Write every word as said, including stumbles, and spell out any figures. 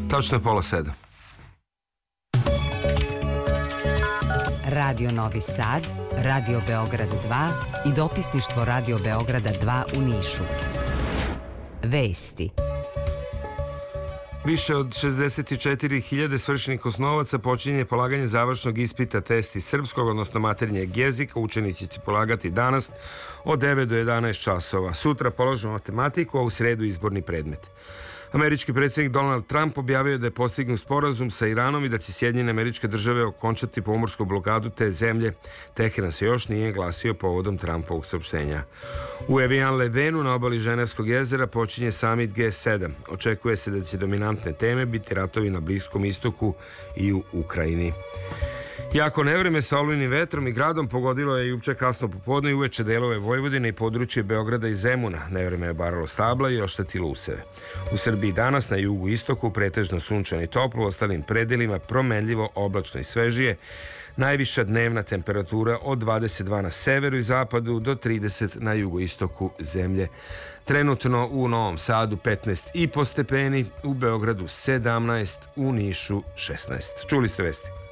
Tačno je pola sedam. Radio Novi Sad, Radio Beograd dva i dopisništvo Radio Beograda dva u Nišu. Vesti. Više od šezdeset četiri hiljade svršenih osnovaca počinje polaganje završnog ispita testi srpskog, odnosno maternjeg jezika. Učenici će polagati danas od devet do jedanaest časova. Sutra polažu matematiku, a u sredu izborni predmet. Američki predsjednik Donald Trump objavio da je postignut sporazum sa Iranom i da će Sjedinjene Američke Države okončati pomorsku blokadu te zemlje. Teheran se još nije glasio povodom Trumpovog saopštenja. U Evian-le-Venu na obali Ženevskog jezera počinje samit G sedam. Očekuje se da će dominantne teme biti ratovi na Bliskom istoku i u Ukrajini. Jako nevreme sa olujnim vetrom i gradom pogodilo je juče kasno popodne i uveče delove Vojvodine i područje Beograda i Zemuna. Nevreme je baralo stabla i oštetilo useve. U Srbiji danas na jugu istoku pretežno sunčano i toplo, u ostalim predelima promenljivo, oblačno i svežije. Najviša dnevna temperatura od dvadeset dva na severu i zapadu do trideset na jugoistoku zemlje. Trenutno u Novom Sadu petnaest i po stepeni, u Beogradu sedamnaest, u Nišu šesnaest. Čuli ste vesti.